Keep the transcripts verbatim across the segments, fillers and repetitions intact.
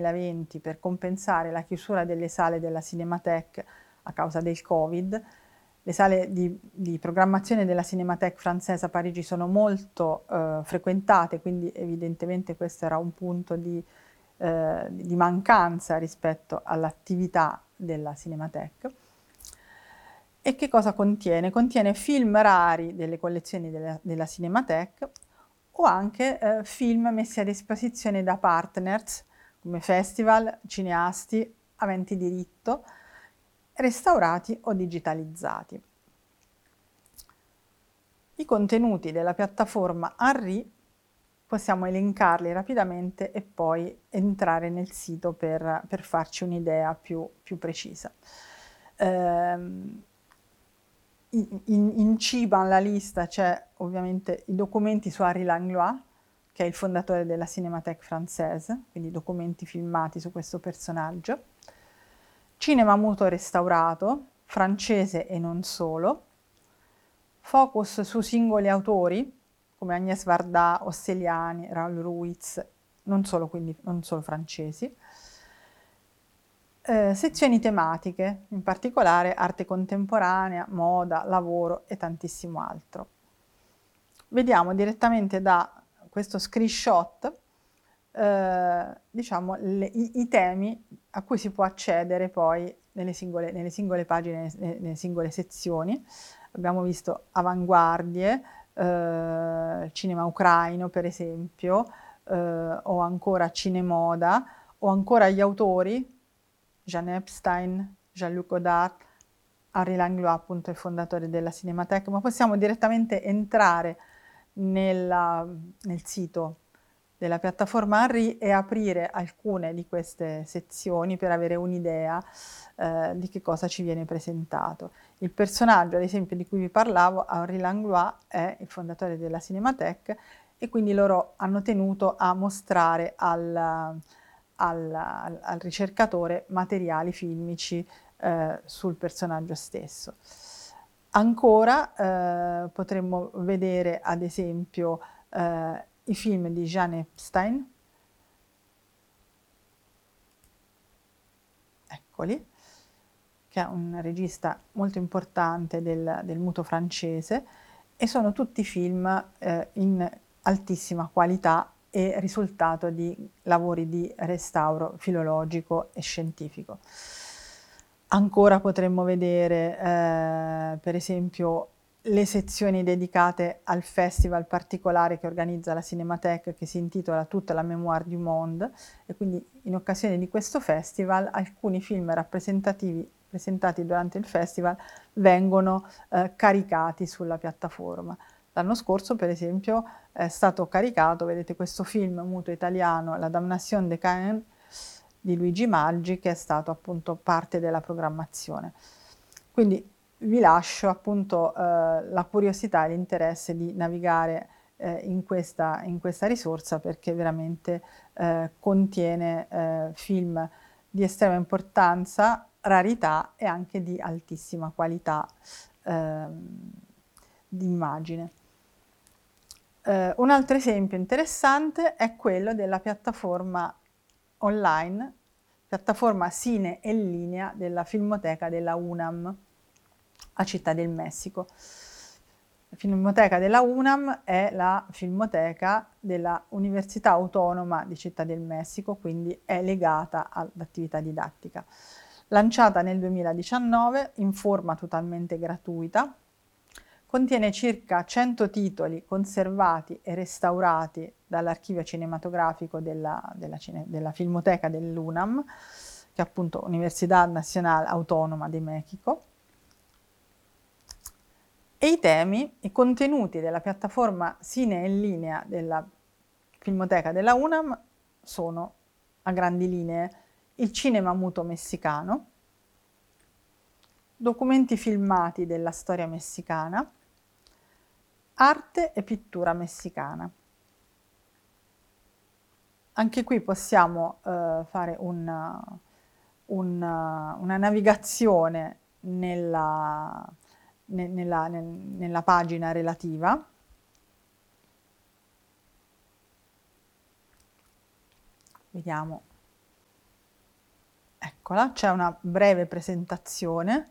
duemilaventi, per compensare la chiusura delle sale della Cinémathèque a causa del Covid. Le sale di, di programmazione della Cinémathèque francese a Parigi sono molto eh, frequentate, quindi evidentemente questo era un punto di, eh, di mancanza rispetto all'attività della Cinémathèque. E che cosa contiene? Contiene film rari delle collezioni della, della Cinémathèque o anche eh, film messi a disposizione da partners come festival, cineasti, aventi diritto, restaurati o digitalizzati. I contenuti della piattaforma Henri possiamo elencarli rapidamente e poi entrare nel sito per, per farci un'idea più, più precisa. Ehm, in, in ciba alla lista c'è ovviamente i documenti su Henri Langlois, che è il fondatore della Cinémathèque française, quindi documenti filmati su questo personaggio. Cinema muto restaurato, francese e non solo. Focus su singoli autori, come Agnès Varda, Ostelliani, Raoul Ruiz, non solo, quindi, non solo francesi. Eh, sezioni tematiche, in particolare arte contemporanea, moda, lavoro e tantissimo altro. Vediamo direttamente da questo screenshot eh, diciamo, le, i, i temi a cui si può accedere poi nelle singole, nelle singole pagine, nelle, nelle singole sezioni. Abbiamo visto avanguardie, eh, cinema ucraino per esempio, eh, o ancora cinemoda, o ancora gli autori, Jean Epstein, Jean-Luc Godard, Henri Langlois appunto il fondatore della Cinémathèque, ma possiamo direttamente entrare nella, nel sito della piattaforma Henri e aprire alcune di queste sezioni per avere un'idea eh, di che cosa ci viene presentato. Il personaggio, ad esempio, di cui vi parlavo, Henri Langlois, è il fondatore della Cinémathèque e quindi loro hanno tenuto a mostrare al, al, al ricercatore materiali filmici eh, sul personaggio stesso. Ancora eh, potremmo vedere ad esempio eh, i film di Jean Epstein, eccoli, che è un regista molto importante del, del muto francese, e sono tutti film eh, in altissima qualità e risultato di lavori di restauro filologico e scientifico. Ancora potremmo vedere eh, per esempio le sezioni dedicate al festival particolare che organizza la Cinémathèque, che si intitola Toute la mémoire du monde, e quindi in occasione di questo festival alcuni film rappresentativi presentati durante il festival vengono eh, caricati sulla piattaforma. L'anno scorso per esempio è stato caricato, vedete questo film muto italiano, La Damnation de Caen, di Luigi Maggi, che è stato appunto parte della programmazione. Quindi vi lascio appunto eh, la curiosità e l'interesse di navigare eh, in, questa, in questa risorsa, perché veramente eh, contiene eh, film di estrema importanza, rarità e anche di altissima qualità eh, di immagine. Eh, un altro esempio interessante è quello della piattaforma online, piattaforma Cine in linea della Filmoteca della UNAM a Città del Messico. La Filmoteca della UNAM è la filmoteca della Università Autonoma di Città del Messico, quindi è legata all'attività didattica. Lanciata nel duemiladiciannove in forma totalmente gratuita, contiene circa cento titoli conservati e restaurati dall'archivio cinematografico della, della, della Filmoteca dell'UNAM, che è appunto Universidad Nacional Autónoma de México. E i temi, i contenuti della piattaforma Cine in linea della Filmoteca della UNAM sono, a grandi linee, il cinema muto messicano, documenti filmati della storia messicana, arte e pittura messicana. Anche qui possiamo eh, fare un, un, una navigazione nella, ne, nella, nel, nella pagina relativa. Vediamo Eccola, c'è una breve presentazione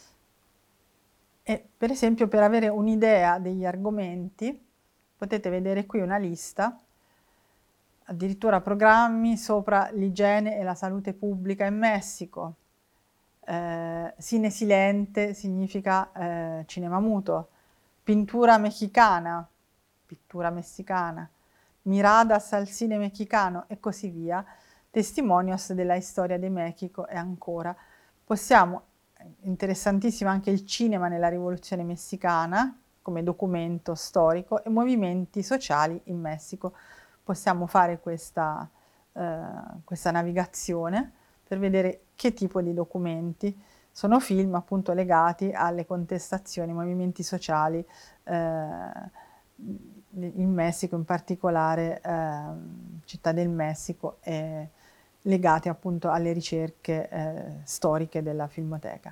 e per esempio per avere un'idea degli argomenti potete vedere qui una lista, addirittura programmi sopra l'igiene e la salute pubblica in Messico. Eh, cine silente significa eh, cinema muto, pintura mexicana, pittura messicana, miradas al cine mexicano e così via, testimonios della storia di Mexico e ancora. Possiamo, interessantissimo anche il cinema nella rivoluzione messicana come documento storico e movimenti sociali in Messico. Possiamo fare questa, eh, questa navigazione per vedere che tipo di documenti sono film appunto legati alle contestazioni, ai movimenti sociali eh, in Messico, in particolare eh, Città del Messico, e legati appunto alle ricerche eh, storiche della Filmoteca.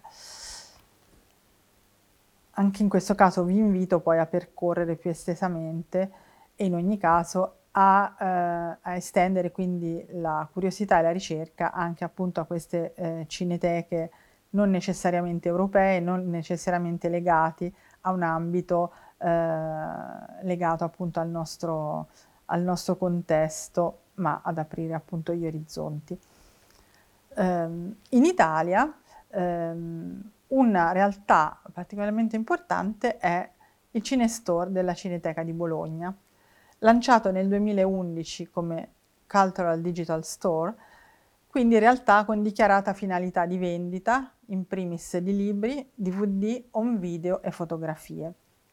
Anche in questo caso vi invito poi a percorrere più estesamente e in ogni caso a, eh, a estendere quindi la curiosità e la ricerca anche appunto a queste eh, cineteche non necessariamente europee, non necessariamente legati a un ambito eh, legato appunto al nostro, al nostro contesto, ma ad aprire appunto gli orizzonti. Um, in Italia um, una realtà particolarmente importante è il Cinestore della Cineteca di Bologna. Lanciato nel duemilaundici come Cultural Digital Store, quindi in realtà con dichiarata finalità di vendita, in primis di libri, D V D, home video e fotografie.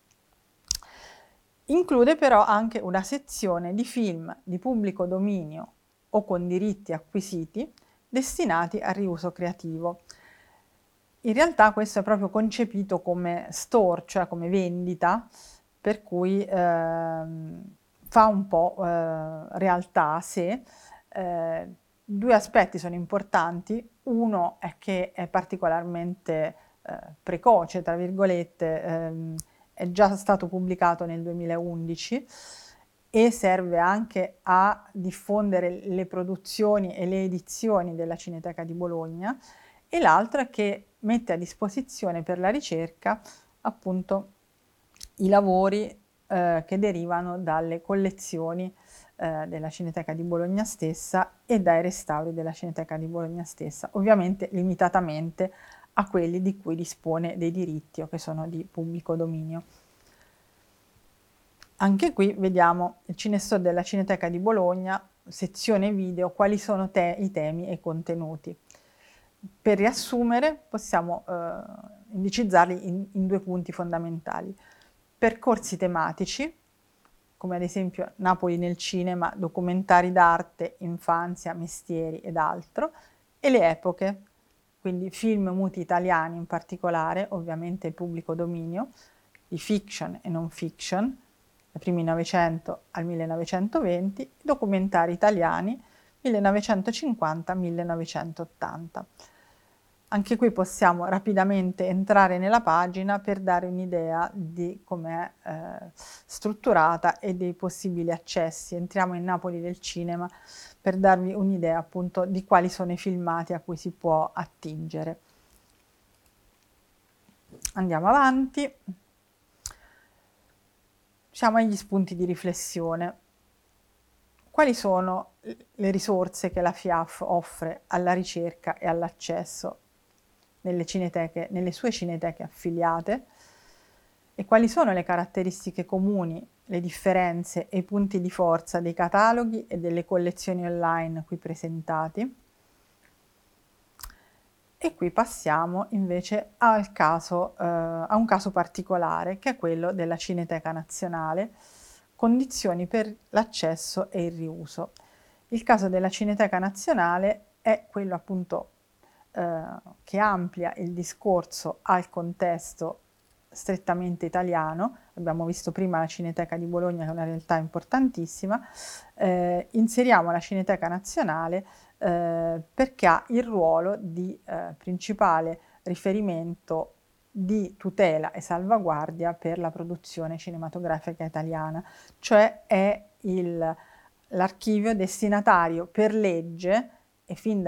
Include però anche una sezione di film di pubblico dominio o con diritti acquisiti destinati al riuso creativo. In realtà questo è proprio concepito come store, cioè come vendita, per cui ehm, fa un po' eh, realtà a sé. Eh, due aspetti sono importanti. Uno è che è particolarmente eh, precoce, tra virgolette, ehm, è già stato pubblicato nel duemilaundici e serve anche a diffondere le produzioni e le edizioni della Cineteca di Bologna, e l'altro è che mette a disposizione per la ricerca appunto i lavori eh, che derivano dalle collezioni eh, della Cineteca di Bologna stessa e dai restauri della Cineteca di Bologna stessa, ovviamente limitatamente a quelli di cui dispone dei diritti o che sono di pubblico dominio. Anche qui vediamo il Cinestore della Cineteca di Bologna, sezione video, quali sono te i temi e i contenuti. Per riassumere possiamo eh, indicizzarli in, in due punti fondamentali. Percorsi tematici, come ad esempio Napoli nel cinema, documentari d'arte, infanzia, mestieri ed altro, e le epoche, quindi film muti italiani in particolare, ovviamente pubblico dominio, di fiction e non fiction, dai primi Novecento al millenovecentoventi, documentari italiani millenovecentocinquanta millenovecentottanta. Anche qui possiamo rapidamente entrare nella pagina per dare un'idea di com'è eh, strutturata e dei possibili accessi. Entriamo in Napoli del cinema per darvi un'idea appunto di quali sono i filmati a cui si può attingere. Andiamo avanti. Siamo agli spunti di riflessione. Quali sono le risorse che la F I A F offre alla ricerca e all'accesso nelle cineteche, nelle sue cineteche affiliate, e quali sono le caratteristiche comuni, le differenze e i punti di forza dei cataloghi e delle collezioni online qui presentati. E qui passiamo invece al caso, eh, a un caso particolare, che è quello della Cineteca Nazionale, condizioni per l'accesso e il riuso. Il caso della Cineteca Nazionale è quello appunto eh, che amplia il discorso al contesto strettamente italiano. Abbiamo visto prima la Cineteca di Bologna, che è una realtà importantissima. Eh, inseriamo la Cineteca Nazionale eh, perché ha il ruolo di eh, principale riferimento di tutela e salvaguardia per la produzione cinematografica italiana, cioè è l'archivio destinatario per legge e fin